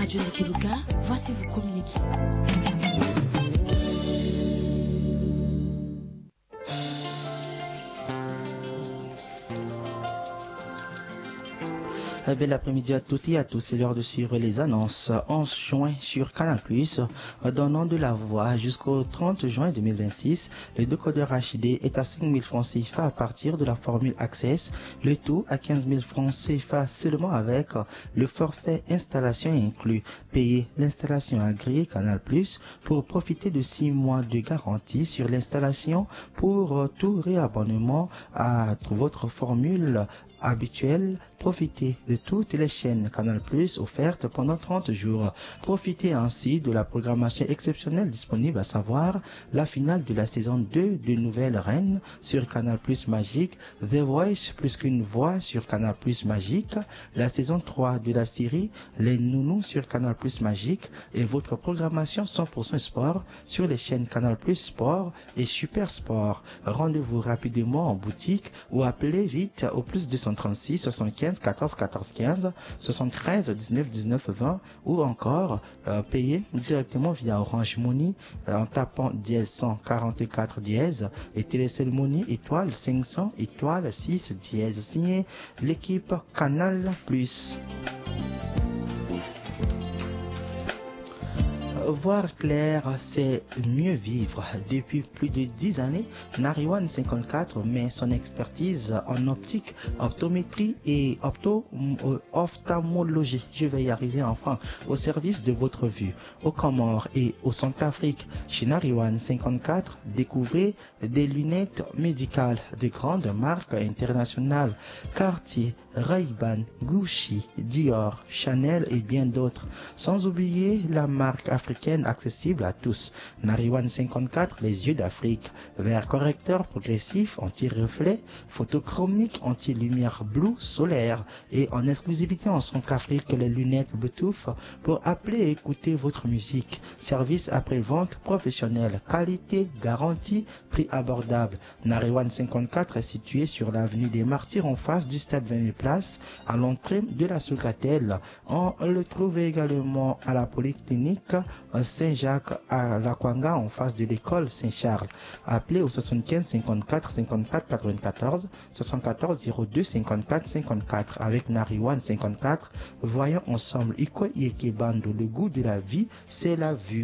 Radio Nikeluka, voici vos communiqués. Bel après-midi à toutes et à tous, c'est l'heure de suivre les annonces. 11 juin sur Canal+, donnant de la voix jusqu'au 30 juin 2026. Le décodeur HD est à 5 000 francs CFA à partir de la formule Access, le tout à 15 000 francs CFA seulement avec le forfait installation inclus. Payez l'installation agréée Canal+, pour profiter de 6 mois de garantie sur l'installation pour tout réabonnement à votre formule habituelle. Profitez de toutes les chaînes Canal+ offertes pendant 30 jours. Profitez ainsi de la programmation exceptionnelle disponible, à savoir la finale de la saison 2 de Nouvelle Reine sur Canal+ Magique, The Voice plus qu'une voix sur Canal+ Magique, la saison 3 de la série Les Nounous sur Canal+ Magique et votre programmation 100% sport sur les chaînes Canal+ Sport et Super Sport. Rendez-vous rapidement en boutique ou appelez vite au plus 236 75 14 14 15 73 19 19 20 ou encore payer directement via Orange Money en tapant dièse 144 dièse et Télécell Money étoile 500 étoile 6 dièse. Signé l'équipe Canal+. Voir clair, c'est mieux vivre. Depuis plus de 10 années, Nariwan 54 met son expertise en optique, optométrie et ophtalmologie, je vais y arriver enfin, au service de votre vue. Au Comores et au Centrafrique, chez Nariwan 54, découvrez des lunettes médicales de grandes marques internationales, Cartier, Ray-Ban, Gucci, Dior, Chanel et bien d'autres. Sans oublier la marque africaine accessible à tous. Nariwan 54, les yeux d'Afrique. Verre correcteur progressif, anti-reflet, photochromique, anti-lumière bleue solaire. Et en exclusivité en Centrafrique, les lunettes Bluetooth pour appeler et écouter votre musique. Service après-vente professionnel. Qualité, garantie, prix abordable. Nariwan 54 est situé sur l'avenue des Martyrs en face du stade 20 000 places à l'entrée de la Sougatel. On le trouve également à la Polyclinique Saint-Jacques à La Kwanga en face de l'école Saint-Charles. Appelez au 75 54 54 94 74 02 54 54 avec Nariwan 54. Voyons ensemble Iko Ieke Bando, le goût de la vie, c'est la vue.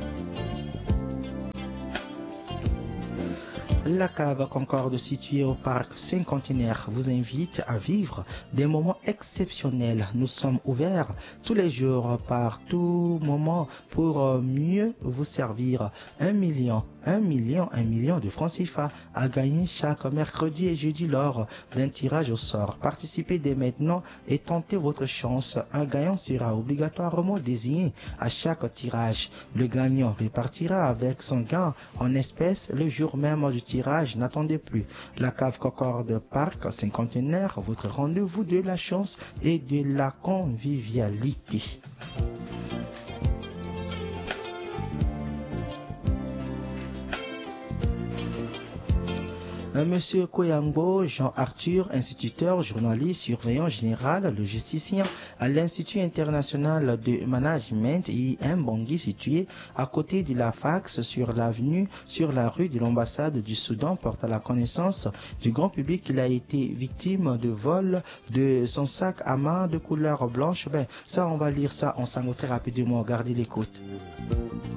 La cave Concorde située au parc Cinquantenaire vous invite à vivre des moments exceptionnels. Nous sommes ouverts tous les jours par tout moment pour mieux vous servir. 1 million de francs CFA à gagner chaque mercredi et jeudi lors d'un tirage au sort. Participez dès maintenant et tentez votre chance. Un gagnant sera obligatoirement désigné à chaque tirage. Le gagnant repartira avec son gain en espèces le jour même du tirage. N'attendez plus. La cave Concorde Parc Cinquantenaire, votre rendez-vous de la chance et de la convivialité. Monsieur Koyambo, Jean-Arthur, instituteur, journaliste, surveillant général, logisticien à l'Institut international de management IM Bangui, situé à côté de la fax sur l'avenue, sur la rue de l'ambassade du Soudan, porte à la connaissance du grand public qu'il a été victime de vol de son sac à main de couleur blanche. Ça, on va lire ça en sango très rapidement. Gardez l'écoute.